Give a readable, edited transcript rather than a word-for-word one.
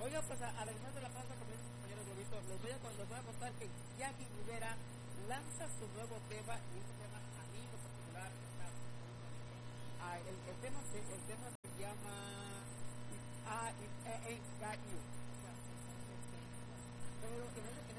Oiga, pues a regresar de la pausa, compañero Globito, les voy a contar que Jackie Rivera lanza su nuevo tema y este tema a mí en particular está el tema se llama It Ain't Got You. Pero en